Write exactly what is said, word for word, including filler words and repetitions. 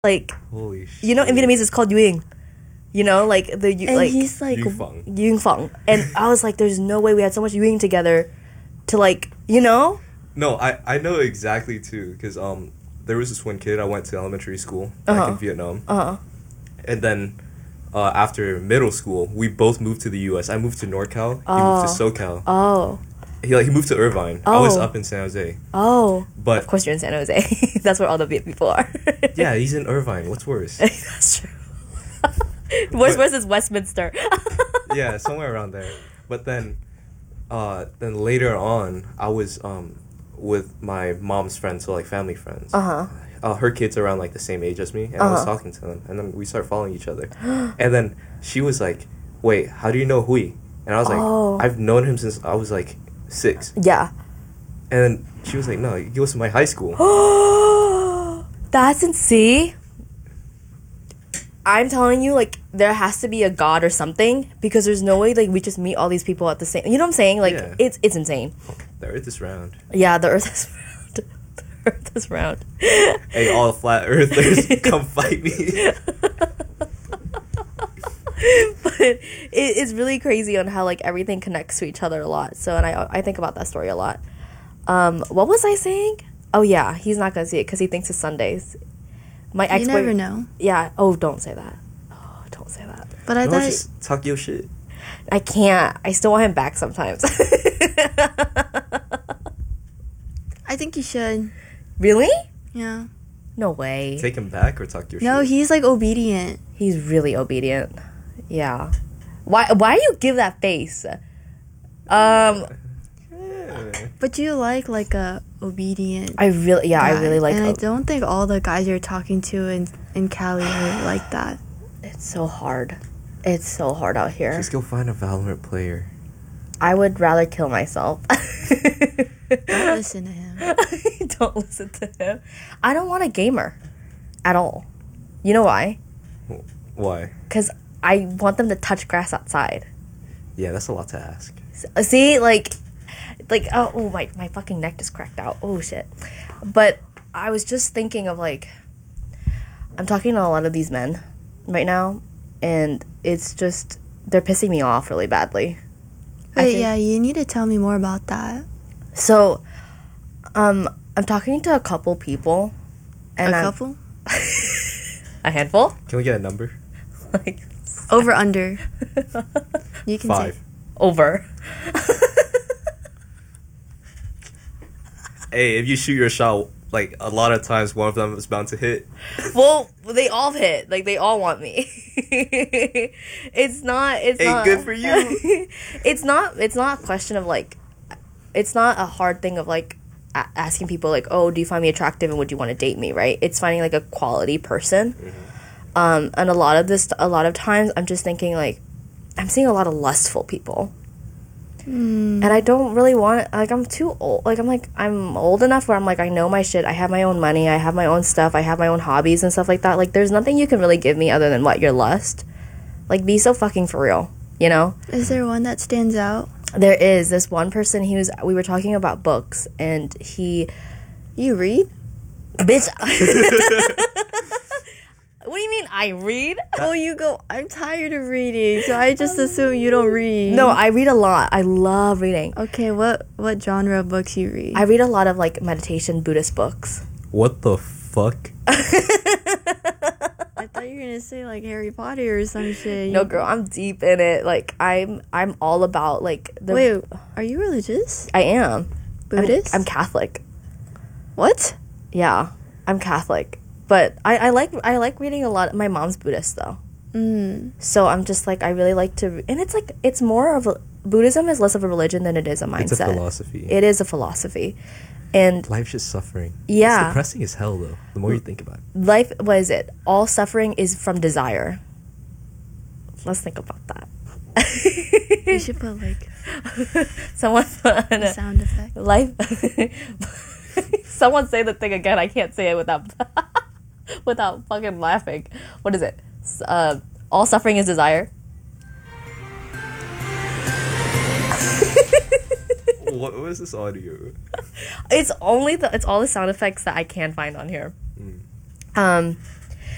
like, holy shit. You know, in Vietnamese it's called Yuen. You know, like the and like he's like Yufeng. Yuen Feng. And I was like, there's no way we had so much Yuen together to like, you know? No, I, I know exactly too, because um there was this one kid I went to elementary school back Uh-huh. in Vietnam, Uh-huh. and then uh, after middle school we both moved to the U S. I moved to NorCal. He moved to SoCal. Oh. He like he moved to Irvine. I was Oh. up in San Jose. Oh. But Of course you're in San Jose. That's where all the Viet people are. yeah, he's in Irvine. What's worse? That's true. Where's where's this Westminster? Yeah, somewhere around there. But then, uh, then later on, I was um, with my mom's friends, so like family friends. Uh-huh. Uh, her kids are around like the same age as me, and I was Uh-huh. talking to them, and then we started following each other. And then she was like, "Wait, how do you know Hui?" And I was like, Oh. "I've known him since I was like six." Yeah. And then she was like, "No, he goes to my high school." That's insane. I'm telling you, like, there has to be a god or something, because there's no way like we just meet all these people at the same. You know what I'm saying? Like, Yeah. it's it's insane. The Earth is round. Yeah, the Earth is round. The Earth is round. Hey, all the flat earthers, come fight me. But it, it's really crazy on how like everything connects to each other a lot. So, and I I think about that story a lot. Um, what was I saying? Oh yeah, he's not gonna see it because he thinks it's Sundays. My ex you never know. Yeah. Oh, don't say that. Oh, don't say that. But I No, thought just talk your shit. I can't. I still want him back sometimes. I think you should. Really? Yeah. No way. Take him back or talk your No, shit. he's like obedient. He's really obedient. Yeah. Why? Why do you give that face? Um. Yeah. But you like like a obedient. I really. Yeah. I guy. really like. And I ob- don't think all the guys you're talking to in in Cali are like that. It's so hard. It's so hard out here. Just go find a Valorant player. I would rather kill myself. Don't listen to him. Don't listen to him. I don't want a gamer at all. You know why? Why? Because I want them to touch grass outside. Yeah, that's a lot to ask. S- See, like, like oh, oh my, my fucking neck just cracked out. Oh shit. But I was just thinking of like, I'm talking to a lot of these men right now, and it's just they're pissing me off really badly. I Wait, think- yeah, you need to tell me more about that. So, um, I'm talking to a couple people, and a I'm- couple? a handful, Can we get a number? like Over under. You can Five. say over. Hey, if you shoot your shot, like a lot of times, one of them is bound to hit. Well, they all hit. Like they all want me. It's not. It's Hey, not. good for you. It's not. It's not a question of like. It's not a hard thing of like a- asking people like, oh, do you find me attractive and would you want to date me? Right. It's finding like a quality person. Mm-hmm. Um, and a lot of this, a lot of times, I'm just thinking like, I'm seeing a lot of lustful people. Mm. And I don't really want like I'm too old like I'm like I'm old enough where I'm like I know my shit, I have my own money, I have my own stuff, I have my own hobbies and stuff like that. Like there's nothing you can really give me other than what, your lust. Like be so fucking for real, you know? Is there one that stands out? There is this one person, he was we were talking about books and he You read? bitch. What do you mean I read? Oh, you go, I'm tired of reading, so I just assume you don't read. No, I read a lot. I love reading. Okay, what what genre of books you read? I read a lot of like meditation Buddhist books. What the fuck? I thought you were gonna say like Harry Potter or some shit. No girl, I'm deep in it. Like I'm I'm all about like the Wait, are you religious? I am. Buddhist? I'm, I'm Catholic. What? Yeah, I'm Catholic. But I, I like I like reading a lot. My mom's Buddhist though, Mm. so I'm just like I really like to. And it's like it's more of a Buddhism is less of a religion than it is a mindset. It's a philosophy. It is a philosophy, and Life's just suffering. Yeah. It's depressing as hell, though, the more you think about it. life. What is it? All suffering is from desire. Let's think about that. You should put like Someone put on a a sound effect. life. Someone say the thing again. I can't say it without without fucking laughing. What is it? S- Uh, all suffering is desire. What was this audio? It's only the it's all the sound effects that I can find on here. Um,